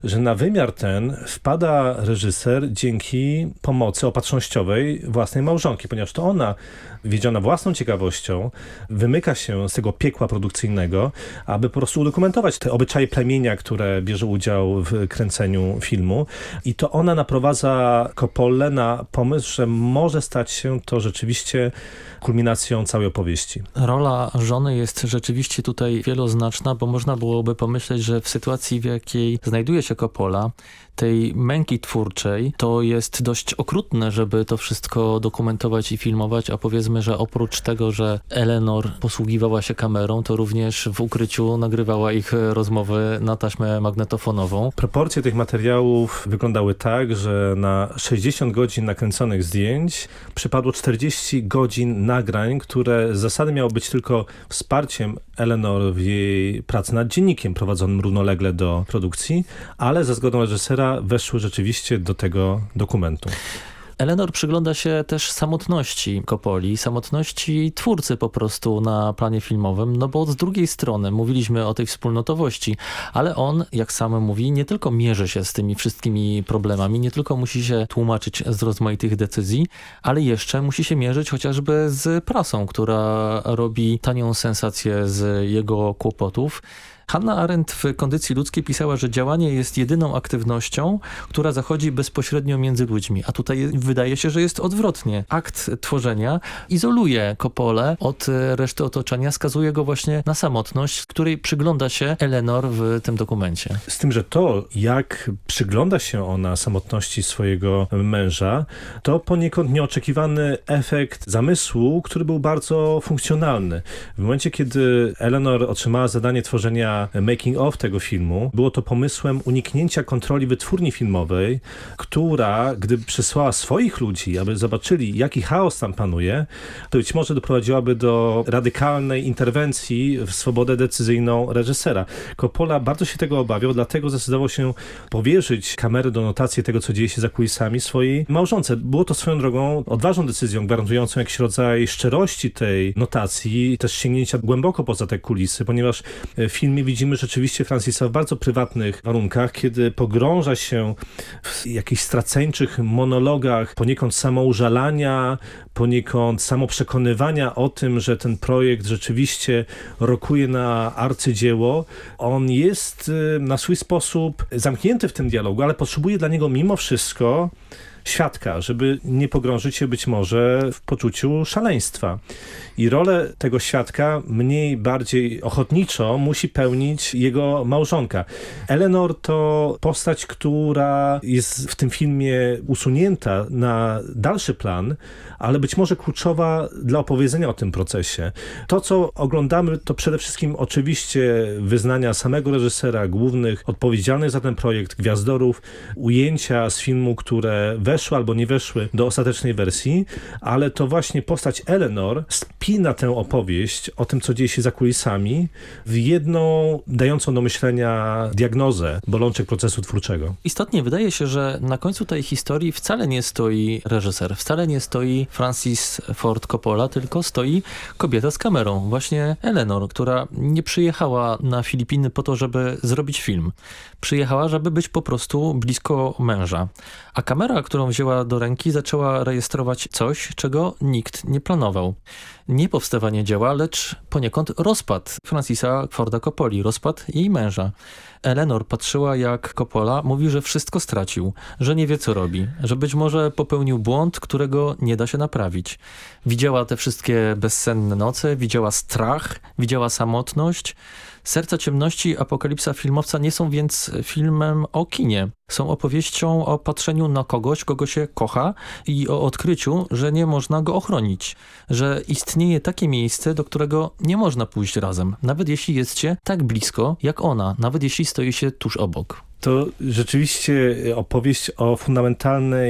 że na wymiar ten wpada reżyser dzięki pomocy opatrznościowej własnej małżonki, ponieważ to ona, wiedziona własną ciekawością, wymyka się z tego piekła produkcyjnego, aby po prostu udokumentować te obyczaje plemienia, które bierze udział w kręceniu filmu. I to ona naprowadza Coppolę na pomysł, że może stać się to rzeczywiście kulminacją całej opowieści. Rola żony jest rzeczywiście tutaj wieloznaczna, bo można byłoby pomyśleć, że w sytuacji, w jakiej znajduje się Coppola, tej męki twórczej, to jest dość okrutne, żeby to wszystko dokumentować i filmować, a powiedzmy, że oprócz tego, że Eleanor posługiwała się kamerą, to również w ukryciu nagrywała ich rozmowy na taśmę magnetofonową. Proporcje tych materiałów wyglądały tak, że na 60 godzin nakręconych zdjęć przypadło 40 godzin nagrań, które z zasady miało być tylko wsparciem Eleanor w jej pracy nad dziennikiem prowadzonym równolegle do produkcji, ale za zgodą reżysera weszły rzeczywiście do tego dokumentu. Eleanor przygląda się też samotności Coppoli, samotności twórcy po prostu na planie filmowym, no bo z drugiej strony mówiliśmy o tej wspólnotowości, ale on, jak sam mówi, nie tylko mierzy się z tymi wszystkimi problemami, nie tylko musi się tłumaczyć z rozmaitych decyzji, ale jeszcze musi się mierzyć chociażby z prasą, która robi tanią sensację z jego kłopotów. Hannah Arendt w Kondycji ludzkiej pisała, że działanie jest jedyną aktywnością, która zachodzi bezpośrednio między ludźmi. A tutaj wydaje się, że jest odwrotnie. Akt tworzenia izoluje Coppolę od reszty otoczenia, skazuje go właśnie na samotność, której przygląda się Eleanor w tym dokumencie. Z tym, że to, jak przygląda się ona samotności swojego męża, to poniekąd nieoczekiwany efekt zamysłu, który był bardzo funkcjonalny. W momencie, kiedy Eleanor otrzymała zadanie tworzenia making of tego filmu, było to pomysłem uniknięcia kontroli wytwórni filmowej, która, gdyby przysłała swoich ludzi, aby zobaczyli, jaki chaos tam panuje, to być może doprowadziłaby do radykalnej interwencji w swobodę decyzyjną reżysera. Coppola bardzo się tego obawiał, dlatego zdecydował się powierzyć kamerę do notacji tego, co dzieje się za kulisami swojej małżonce. Było to swoją drogą odważną decyzją, gwarantującą jakiś rodzaj szczerości tej notacji, też sięgnięcia głęboko poza te kulisy, ponieważ w filmie widzimy rzeczywiście Francisa w bardzo prywatnych warunkach, kiedy pogrąża się w jakichś straceńczych monologach, poniekąd samoużalania, poniekąd samoprzekonywania o tym, że ten projekt rzeczywiście rokuje na arcydzieło. On jest na swój sposób zamknięty w tym dialogu, ale potrzebuje dla niego mimo wszystko świadka, żeby nie pogrążyć się być może w poczuciu szaleństwa. I rolę tego świadka mniej, bardziej ochotniczo musi pełnić jego małżonka. Eleanor to postać, która jest w tym filmie usunięta na dalszy plan, ale być może kluczowa dla opowiedzenia o tym procesie. To, co oglądamy, to przede wszystkim oczywiście wyznania samego reżysera, głównych odpowiedzialnych za ten projekt, gwiazdorów, ujęcia z filmu, które weszły albo nie weszły do ostatecznej wersji, ale to właśnie postać Eleanor spina tę opowieść o tym, co dzieje się za kulisami, w jedną dającą do myślenia diagnozę bolączek procesu twórczego. Istotnie wydaje się, że na końcu tej historii wcale nie stoi reżyser, wcale nie stoi Francis Ford Coppola, tylko stoi kobieta z kamerą, właśnie Eleanor, która nie przyjechała na Filipiny po to, żeby zrobić film. Przyjechała, żeby być po prostu blisko męża. A kamera, którą wzięła do ręki, zaczęła rejestrować coś, czego nikt nie planował. Nie powstawanie dzieła, lecz poniekąd rozpad Francisa Forda Coppoli, rozpad jej męża. Eleanor patrzyła, jak Coppola mówi, że wszystko stracił, że nie wie, co robi, że być może popełnił błąd, którego nie da się naprawić. Widziała te wszystkie bezsenne noce, widziała strach, widziała samotność. Serca ciemności, apokalipsa filmowca nie są więc filmem o kinie. Są opowieścią o patrzeniu na kogoś, kogo się kocha i o odkryciu, że nie można go ochronić. Że istnieje takie miejsce, do którego nie można pójść razem. Nawet jeśli jest się tak blisko jak ona. Nawet jeśli stoi się tuż obok. To rzeczywiście opowieść o fundamentalnej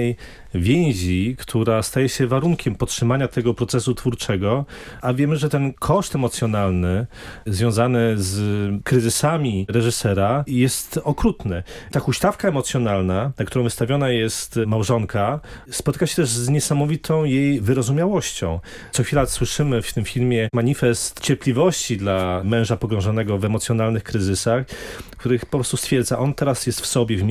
więzi, która staje się warunkiem podtrzymania tego procesu twórczego, a wiemy, że ten koszt emocjonalny związany z kryzysami reżysera jest okrutny. Ta huśtawka emocjonalna, na którą wystawiona jest małżonka, spotyka się też z niesamowitą jej wyrozumiałością. Co chwila słyszymy w tym filmie manifest cierpliwości dla męża pogrążonego w emocjonalnych kryzysach, których po prostu stwierdza, on teraz jest w sobie, w